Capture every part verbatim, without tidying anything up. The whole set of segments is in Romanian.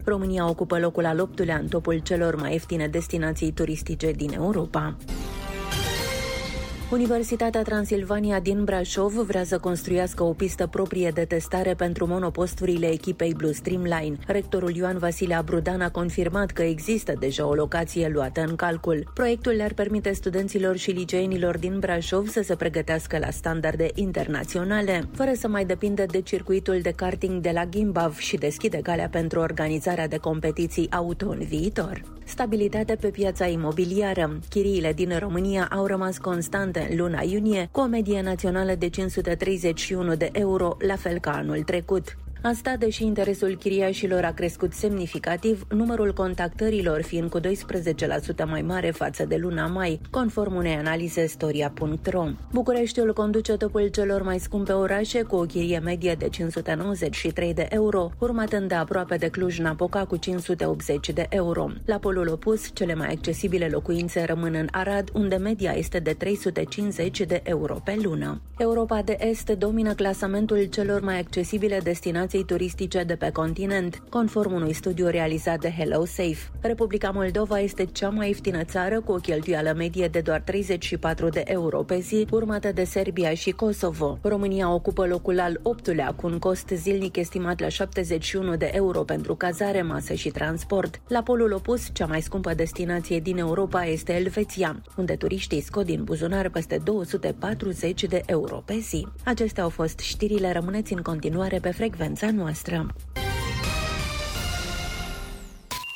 România ocupă locul al optulea în topul celor mai ieftine destinații turistice din Europa. Universitatea Transilvania din Brașov vrea să construiască o pistă proprie de testare pentru monoposturile echipei Blue Stream Line. Rectorul Ioan Vasile Abrudan a confirmat că există deja o locație luată în calcul. Proiectul le-ar permite studenților și liceenilor din Brașov să se pregătească la standarde internaționale, fără să mai depindă de circuitul de karting de la Gimbav și deschide calea pentru organizarea de competiții auto în viitor. Stabilitate pe piața imobiliară. Chiriile din România au rămas constante în luna iunie, cu o medie națională de cinci sute treizeci și unu de euro, la fel ca anul trecut. Asta, deși interesul chiriașilor a crescut semnificativ, numărul contactărilor fiind cu doisprezece la sută mai mare față de luna mai, conform unei analize Storia punct ro. Bucureștiul conduce topul celor mai scumpe orașe, cu o chirie medie de cinci sute nouăzeci și trei de euro, urmat îndeaproape de Cluj-Napoca cu cinci sute optzeci de euro. La polul opus, cele mai accesibile locuințe rămân în Arad, unde media este de trei sute cincizeci de euro pe lună. Europa de Est domină clasamentul celor mai accesibile destinații turistice de pe continent, conform unui studiu realizat de Hello Safe. Republica Moldova este cea mai ieftină țară, cu o cheltuială medie de doar treizeci și patru de euro pe zi, urmată de Serbia și Kosovo. România ocupă locul al optulea, cu un cost zilnic estimat la șaptezeci și unu de euro pentru cazare, masă și transport. La polul opus, cea mai scumpă destinație din Europa este Elveția, unde turiștii scot din buzunar peste două sute patruzeci de euro pe zi. Acestea au fost știrile, rămâneți în continuare pe frecvența noastră.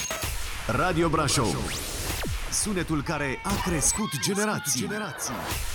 Radio Brașov. Sunetul care a crescut generații. generații.